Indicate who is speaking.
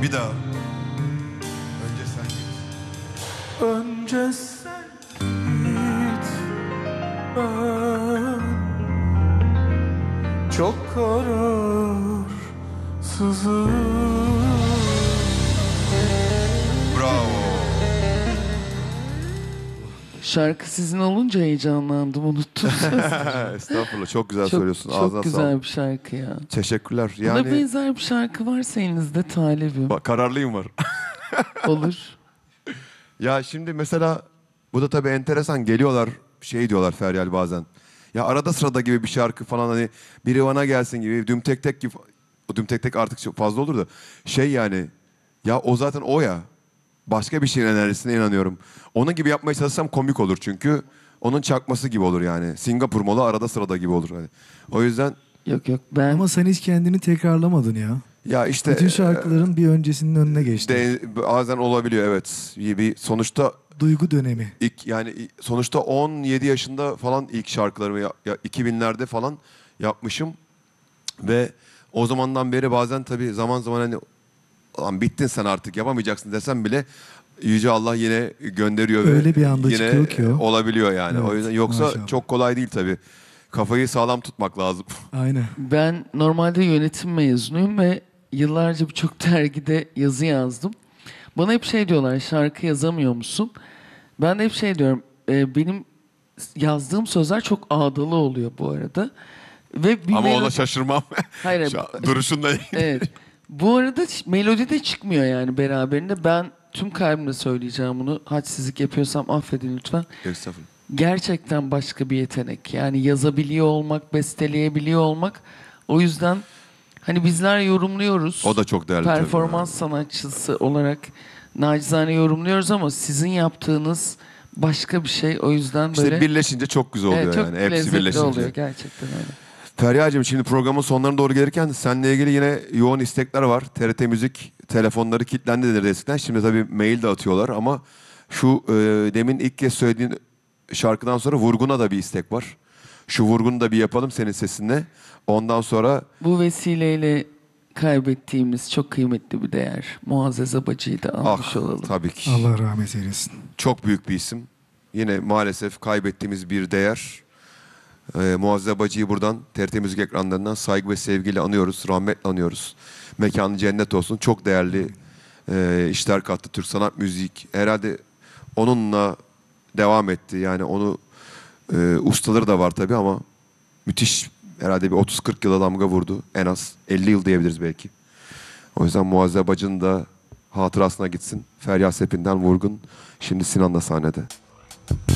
Speaker 1: Bir daha. Önce sen git.
Speaker 2: Önce sen git, ben çok kararsızım.
Speaker 1: Bravo.
Speaker 3: Şarkı sizin olunca heyecanlandım, unuttum.
Speaker 1: Estağfurullah, çok güzel söylüyorsun. Ağzına
Speaker 3: çok güzel bir şarkı ya.
Speaker 1: Teşekkürler.
Speaker 3: Buna
Speaker 1: Yani
Speaker 3: benzer bir şarkı varsa elinizde talibim.
Speaker 1: kararlıyım var.
Speaker 3: Olur.
Speaker 1: Ya şimdi mesela bu da tabii enteresan, geliyorlar şey diyorlar Feryal bazen. Ya arada sırada gibi bir şarkı falan, hani biri bana gelsin gibi, Düm Tek Tek gibi. O Düm Tek Tek artık çok fazla olur da şey yani, ya o zaten o ya. Başka bir şeyin enerjisine inanıyorum. Onun gibi yapmaya çalışsam komik olur çünkü. Onun çakması gibi olur yani. Singapur malı arada sırada gibi olur. Hani. O yüzden...
Speaker 3: Yok ben...
Speaker 4: Ama sen hiç kendini tekrarlamadın ya.
Speaker 1: Ya işte...
Speaker 4: Bütün şarkıların bir öncesinin önüne geçti.
Speaker 1: Bazen olabiliyor, evet. Bir sonuçta...
Speaker 4: Duygu dönemi.
Speaker 1: Yani sonuçta 17 yaşında falan ilk şarkılarımı ya 2000'lerde falan yapmışım. Ve o zamandan beri bazen tabii zaman zaman hani... Lan bittin sen artık, yapamayacaksın desem bile Yüce Allah yine gönderiyor.
Speaker 4: Öyle
Speaker 1: ve
Speaker 4: bir anda
Speaker 1: yine
Speaker 4: çıkıyor ki o.
Speaker 1: olabiliyor yani.
Speaker 4: Evet,
Speaker 1: O yüzden yoksa
Speaker 4: maşallah.
Speaker 1: çok kolay değil tabii. Kafayı sağlam tutmak lazım.
Speaker 4: Aynen.
Speaker 3: Ben normalde yönetim mezunuyum ve yıllarca birçok dergide yazı yazdım. Bana hep şey diyorlar, şarkı yazamıyor musun? Ben de hep şey diyorum, benim yazdığım sözler çok ağdalı oluyor bu arada. Ve bir
Speaker 1: Ama ona
Speaker 3: melodi-
Speaker 1: şaşırmam.
Speaker 3: Hayır,
Speaker 1: Duruşunla
Speaker 3: evet. Bu arada melodi de çıkmıyor yani beraberinde. Ben tüm kalbimle söyleyeceğim bunu. Hadsizlik yapıyorsam affedin lütfen.
Speaker 1: Estağfurullah.
Speaker 3: Gerçekten başka bir yetenek. Yani yazabiliyor olmak, besteleyebiliyor olmak. O yüzden hani bizler yorumluyoruz.
Speaker 1: O da çok değerli tabii.
Speaker 3: Performans sanatçısı olarak nacizane yorumluyoruz ama sizin yaptığınız başka bir şey. O yüzden böyle...
Speaker 1: İşte birleşince çok güzel oluyor
Speaker 3: evet, çok
Speaker 1: yani. Hepsi
Speaker 3: lezzetli
Speaker 1: birleşince.
Speaker 3: oluyor gerçekten öyle.
Speaker 1: Feryal'cığım, şimdi programın sonlarına doğru gelirken seninle ilgili yine yoğun istekler var. TRT Müzik telefonları kilitlendi dedi eskiden. Şimdi tabii mail de atıyorlar ama şu demin ilk kez söylediğin şarkıdan sonra Vurgun'a da bir istek var. Şu Vurgun'u da bir yapalım senin sesinle. Ondan sonra...
Speaker 3: Bu vesileyle kaybettiğimiz çok kıymetli bir değer. Muazzez Abacı'yı da almış olalım.
Speaker 1: Tabii ki.
Speaker 4: Allah rahmet eylesin.
Speaker 1: Çok büyük bir isim. Yine maalesef kaybettiğimiz bir değer. Muazzez Abacı'yı buradan TRT Müzik ekranlarından saygı ve sevgiyle anıyoruz, rahmetle anıyoruz. Mekanı cennet olsun. Çok değerli işler kattı Türk sanat müzik. Herhalde onunla devam etti. Yani onu ustaları da var tabii ama müthiş, herhalde bir 30-40 yıla damga vurdu. En az 50 yıl diyebiliriz belki. O yüzden Muazzez Abacı'nın da hatırasına gitsin. Feryal Sepin'den Vurgun. Şimdi Sinan'la sahnede.